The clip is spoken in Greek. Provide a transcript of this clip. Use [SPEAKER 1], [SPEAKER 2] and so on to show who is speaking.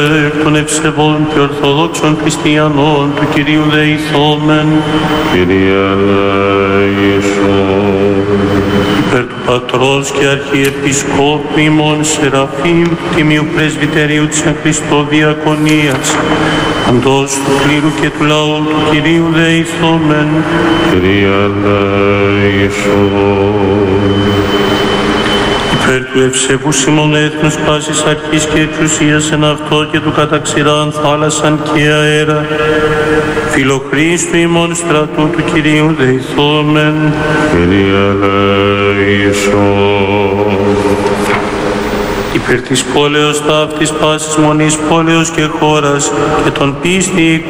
[SPEAKER 1] εκ των ευσεβών και ορθοδόξων χριστιανών του Κυρίου δεηθόμεν.
[SPEAKER 2] Κύριε ελέησον.
[SPEAKER 1] Υπέρ του Πατρός και Αρχιεπισκόπου ημών Σεραφείμ, Τιμίου Πρεσβυτερίου της εν Χριστώ Διακονίας, παντός του κλήρου και του λαού του Κυρίου δεηθόμεν.
[SPEAKER 2] Κύριε ελέησον.
[SPEAKER 1] Υπέρ του ευσεβούς ημών έθνους πάσης αρχής και εξουσίας εν αυτό και του καταξηράν θάλασσαν και αέρα, φιλοχρήστου ημών στρατού του Κυρίου δεηθόμεν.
[SPEAKER 2] Κύριε ελέησον.
[SPEAKER 1] Υπέρ της πόλεως ταύτης πάσης μονής πόλεως και χώρας και των πίστη